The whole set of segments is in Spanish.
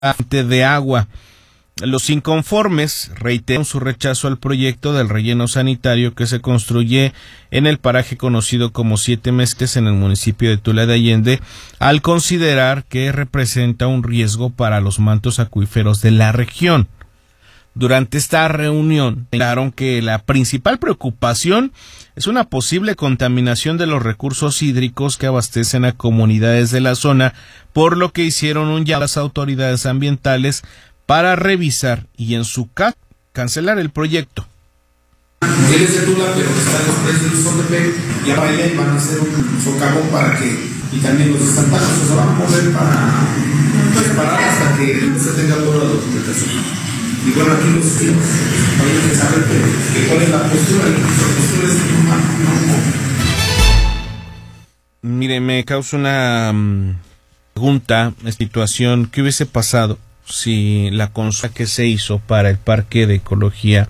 de agua. Los inconformes reiteran su rechazo al proyecto del relleno sanitario que se construye en el paraje conocido como Siete Mezquites en el municipio de Tula de Allende, al considerar que representa un riesgo para los mantos acuíferos de la región. Durante esta reunión, declararon que la principal preocupación es una posible contaminación de los recursos hídricos que abastecen a comunidades de la zona, por lo que hicieron un llamado a las autoridades ambientales para revisar y en su caso cancelar el proyecto. Él es de Tula, pero está en los precios del Sotepe, y a Bailén van a hacer un socavón para que, y también los estantajos se van a mover para preparar hasta que se tenga toda la documentación. Y bueno, aquí los hay que saber que cuál es la postura, y la postura es Mire, me causa una pregunta, situación, ¿qué hubiese pasado si la consulta que se hizo para el Parque de Ecología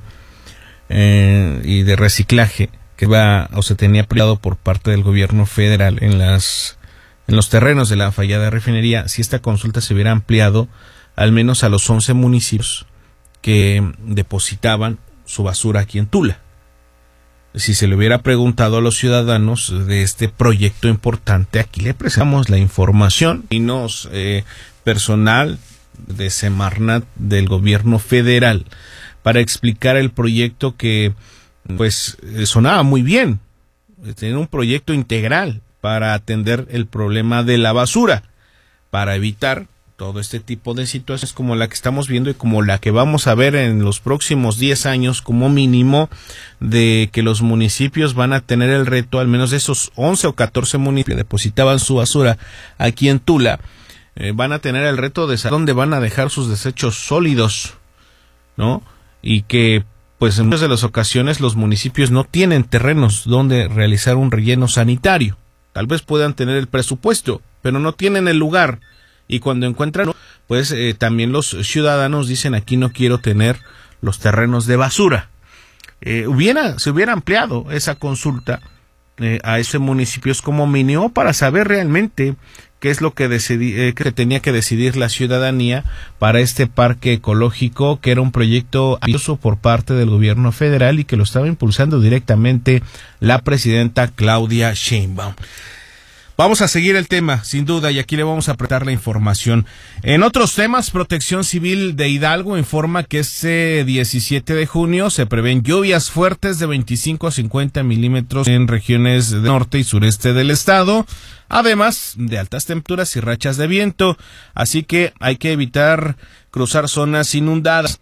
y de Reciclaje que se tenía privado por parte del gobierno federal en los terrenos de la fallada refinería, si esta consulta se hubiera ampliado al menos a los 11 municipios que depositaban su basura aquí en Tula? Si se le hubiera preguntado a los ciudadanos de este proyecto importante, aquí le presentamos la información y personal de Semarnat del gobierno federal para explicar el proyecto que pues sonaba muy bien, tener un proyecto integral para atender el problema de la basura, para evitar todo este tipo de situaciones como la que estamos viendo y como la que vamos a ver en los próximos 10 años como mínimo, de que los municipios van a tener el reto, al menos de esos 11 o 14 municipios que depositaban su basura aquí en Tula, van a tener el reto de saber dónde van a dejar sus desechos sólidos, ¿no? Y que pues en muchas de las ocasiones los municipios no tienen terrenos donde realizar un relleno sanitario. Tal vez puedan tener el presupuesto, pero no tienen el lugar. Y cuando encuentran, pues también los ciudadanos dicen, aquí no quiero tener los terrenos de basura. Se hubiera ampliado esa consulta a esos municipios como mínimo para saber realmente qué es lo que tenía que decidir la ciudadanía para este parque ecológico, que era un proyecto ambicioso por parte del gobierno federal y que lo estaba impulsando directamente la presidenta Claudia Sheinbaum. Vamos a seguir el tema, sin duda, y aquí le vamos a apretar la información. En otros temas, Protección Civil de Hidalgo informa que este 17 de junio se prevén lluvias fuertes de 25 a 50 milímetros en regiones del norte y sureste del estado, además de altas temperaturas y rachas de viento, así que hay que evitar cruzar zonas inundadas.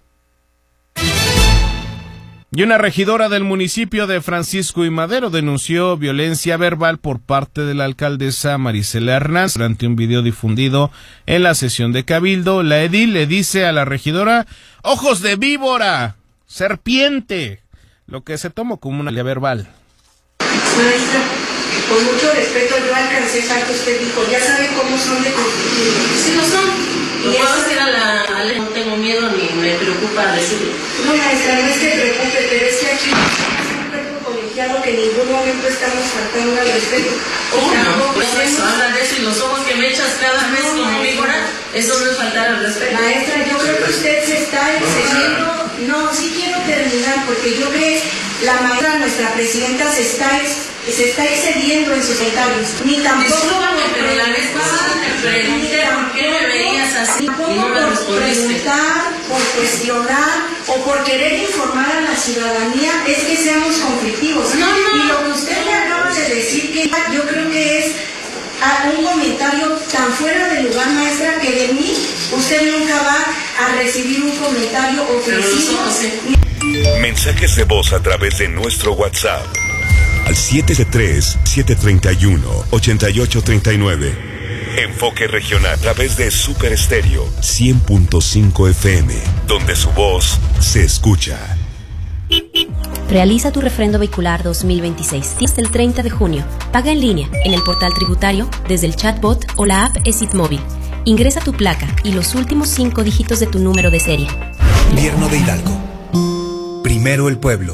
Y una regidora del municipio de Francisco y Madero denunció violencia verbal por parte de la alcaldesa Marisela Hernández. Durante un video difundido en la sesión de Cabildo, la edil le dice a la regidora, ojos de víbora, serpiente, lo que se tomó como una violencia verbal. Maestra, con mucho respeto, yo alcancé a que usted dijo, ya sabe cómo son de conflictivos. Sí lo son. Lo puedo decir a la ley, no tengo miedo ni me preocupa decirlo. No, maestra, no es que preocupe, pero es que aquí es un cuerpo colegiado que en ningún momento estamos faltando al respeto. No, pues eso, habla de eso y los ojos que me echas cada vez como víbora, eso no es faltar al respeto. Maestra, yo creo que usted se está excediendo. No, sí quiero terminar, porque yo creo que la maestra, nuestra presidenta, se está excediendo en sus comentarios. Ni tampoco. Discúlpame, pero la vez pasada te pregunté por qué me veías así y no me respondiste. Por preguntar, por cuestionar o por querer informar a la ciudadanía es que seamos conflictivos. No. Y lo que usted me acaba de decir, que yo creo que es un comentario tan fuera de lugar, maestra, que de mí usted nunca va a recibir un comentario ofensivo. Mensajes de voz a través de nuestro WhatsApp al 773-731-8839. Enfoque regional a través de Super Estéreo 100.5 FM, donde su voz se escucha. Realiza tu refrendo vehicular 2026 hasta el 30 de junio. Paga en línea en el portal tributario, desde el chatbot o la app ESIT Móvil. Ingresa tu placa y los últimos 5 dígitos de tu número de serie. Gobierno de Hidalgo. Primero el pueblo.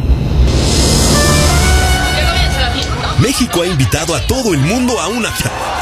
México ha invitado a todo el mundo a una